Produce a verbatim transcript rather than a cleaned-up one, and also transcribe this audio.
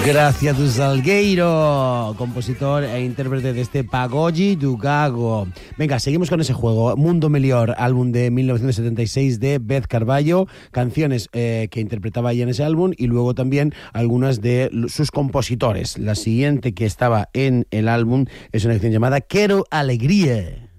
Gracias do Salgueiro, compositor e intérprete deste Pagode do Gago. Venga, seguimos con ese juego. Mundo Melior, álbum de mil novecientos setenta y seis de Beth Carballo, canciones eh, que interpretaba ella en ese álbum y luego también algunas de sus compositores. La siguiente que estaba en el álbum es una canción llamada Quiero Alegría.